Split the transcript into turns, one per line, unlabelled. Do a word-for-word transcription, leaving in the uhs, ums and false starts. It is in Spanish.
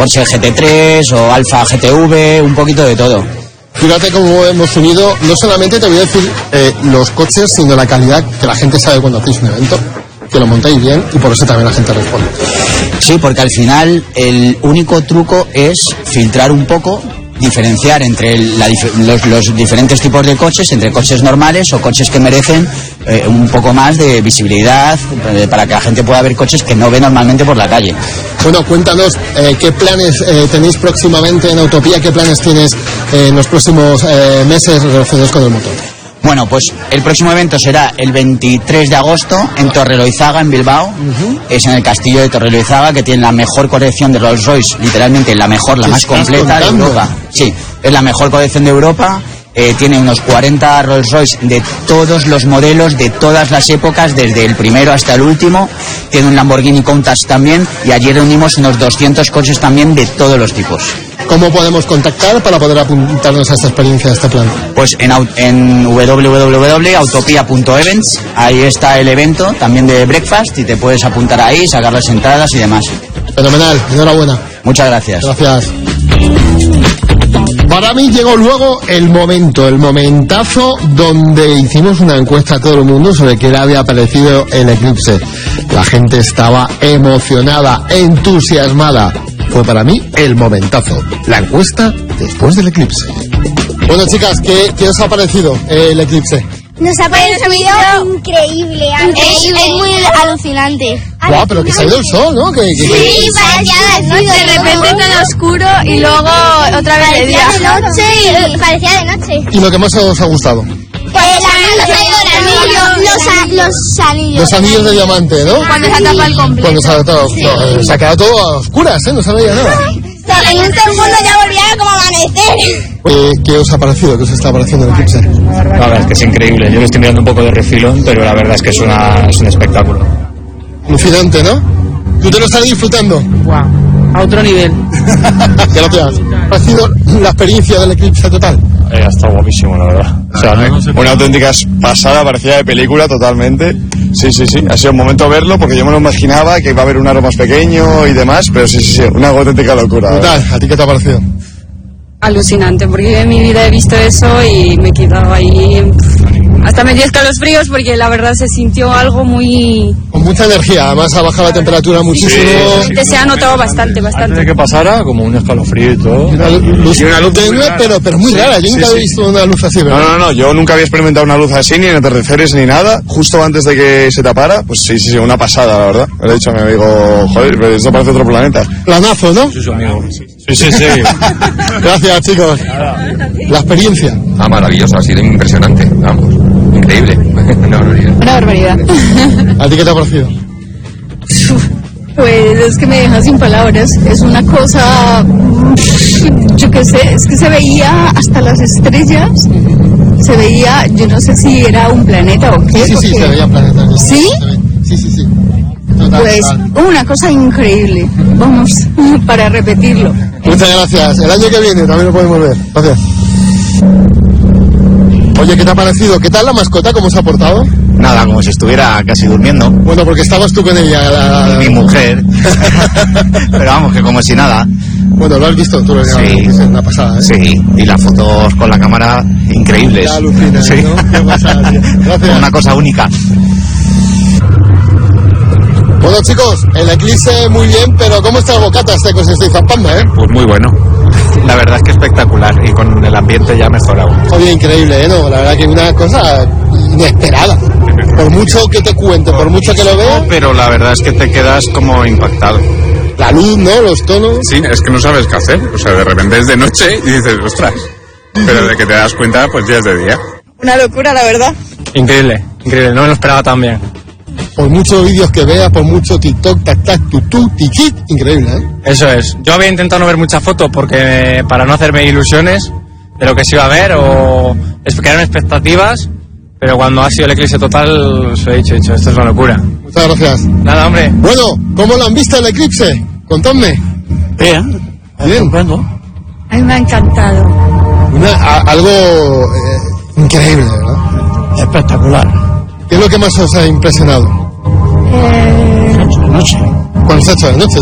Porsche G T tres o Alfa G T V, un poquito de todo.
Fíjate cómo hemos unido, no solamente te voy a decir eh, los coches, sino la calidad, que la gente sabe cuando hacéis un evento, que lo montáis bien y por eso también la gente responde.
Sí, porque al final el único truco es filtrar un poco, diferenciar entre la, los, los diferentes tipos de coches, entre coches normales o coches que merecen eh, un poco más de visibilidad eh, para que la gente pueda ver coches que no ve normalmente por la calle.
Bueno, cuéntanos eh, qué planes eh, tenéis próximamente en Autopía, qué planes tienes eh, en los próximos eh, meses relacionados con el motor.
Bueno, pues el próximo evento será el veintitrés de agosto en Torreloizaga, en Bilbao. Uh-huh. Es en el castillo de Torreloizaga, que tiene la mejor colección de Rolls Royce, literalmente la mejor, la más completa de Europa. Sí, es la mejor colección de Europa. Eh, tiene unos cuarenta Rolls Royce de todos los modelos, de todas las épocas, desde el primero hasta el último. Tiene un Lamborghini Countach también, y allí reunimos unos doscientos coches también de todos los tipos.
¿Cómo podemos contactar para poder apuntarnos a esta experiencia, a este plan?
Pues en, en w w w punto autopia punto events, ahí está el evento también de Breakfast, y te puedes apuntar ahí, sacar las entradas y demás.
Fenomenal, enhorabuena.
Muchas gracias.
Gracias. Para mí llegó luego el momento, el momentazo donde hicimos una encuesta a todo el mundo sobre qué le había parecido el eclipse. La gente estaba emocionada, entusiasmada. Fue para mí el momentazo. La encuesta después del eclipse. Bueno, chicas, ¿qué, qué os ha parecido el eclipse?
Nos ha parecido increíble, es, es muy alucinante.
Guau, pero que se ha ido el sol, ¿no? Que, que,
sí,
que...
parecía de noche.
De repente todo oscuro y luego otra vez de día.
Parecía de noche y parecía de noche.
¿Y lo que más os ha gustado?
Pues los anillos, los, los anillos.
Los anillos de diamante, ¿no?
Cuando se ha tapado el completo.
Cuando se ha tapado, sí. no, se ha quedado todo a oscuras, ¿eh? No se veía nada.
En un segundo ya volvía como amanecer.
Eh, ¿Qué os ha parecido? ¿Qué os está pareciendo el eclipse?
La verdad es que es increíble. Yo lo estoy mirando un poco de refilón, pero la verdad es que es, una, es un espectáculo.
Alucinante, ¿no? ¿Tú te lo estás disfrutando?
Wow, a otro nivel.
Gracias. ¿Ha sido la experiencia del eclipse total?
Eh, ha estado guapísimo, la verdad.
O sea, una auténtica pasada, parecía de película totalmente. Sí, sí, sí. Ha sido un momento verlo porque yo me lo imaginaba que iba a haber un aro más pequeño y demás, pero sí, sí, sí. Una auténtica locura.
Total, ¿a ti qué te ha parecido?
Alucinante, porque en mi vida he visto eso y me he quedado ahí. Hasta me dio escalofríos porque la verdad se sintió algo muy...
Con mucha energía, además ha bajado la temperatura muchísimo.
Sí, sí, se ha notado bastante, bastante.
Antes de que pasara, como un escalofrío y todo.
Y una luz, y una luz tenue, pero, pero muy rara. Yo nunca sí, había visto sí. una luz así, ¿verdad?
No, no, no, yo nunca había experimentado una luz así, ni en atardeceres, ni nada. Justo antes de que se tapara, pues sí, sí, sí, una pasada, la verdad. Le he dicho a mi amigo, joder, pero esto parece otro planeta.
Planazo, ¿no?
Sí, sí, amigo. Sí, sí, sí.
Gracias, chicos. La experiencia.
Ah, maravilloso, ha sido impresionante, vamos. Increíble. Una barbaridad.
Una barbaridad.
¿A ti qué te ha parecido?
Pues es que me deja sin palabras. Es una cosa, yo qué sé, es que se veía hasta las estrellas. Se veía, yo no sé si era un planeta o qué.
Sí, sí, sí, se veía planeta.
¿Sí?
Sí, sí, sí. Total,
pues total. Una cosa increíble. Vamos, para repetirlo.
Muchas gracias. El año que viene también lo podemos ver. Gracias. Oye, ¿qué te ha parecido? ¿Qué tal la mascota? ¿Cómo se ha portado?
Nada, como si estuviera casi durmiendo.
Bueno, porque estabas tú con ella. La...
Mi mujer. Pero vamos, que como si nada.
Bueno, lo has visto tú,
sí.
Es una pasada, ¿eh?
Sí, y las fotos con la cámara increíbles.
Ya alucinas,
sí.
¿no? Qué pasada, tío. Gracias.
Una cosa única.
Bueno, chicos, el eclipse muy bien, pero ¿cómo está el bocata este que os estoy zampando, eh?
Pues muy bueno. La verdad es que espectacular y con el ambiente ya mejorado.
Oye, increíble, ¿eh? No, la verdad que una cosa inesperada. Por mucho que te cuente, por mucho que lo veas.
Pero la verdad es que te quedas como impactado.
La luz, ¿no? Los tonos.
Sí, es que no sabes qué hacer. O sea, de repente es de noche y dices, ostras. Pero de que te das cuenta, pues ya es de día.
Una locura, la verdad.
Increíble, increíble. No me lo esperaba tan bien.
Por muchos vídeos que veas, por mucho TikTok, tac, tac, tutú, tiquit, increíble, ¿eh?
Eso es. Yo había intentado no ver muchas fotos porque para no hacerme ilusiones de lo que se iba a ver o crear expectativas, pero cuando ha sido el eclipse total, os he dicho, dicho, esto es una locura.
Muchas gracias.
Nada, hombre.
Bueno, ¿cómo lo han visto el eclipse? Contadme.
Bien.
Bien.
A mí me ha encantado.
Una, a, algo eh, increíble, ¿verdad?
Espectacular.
¿Qué es lo que más os ha impresionado?
Eh...
De noche.
Cuando se ha hecho de noche.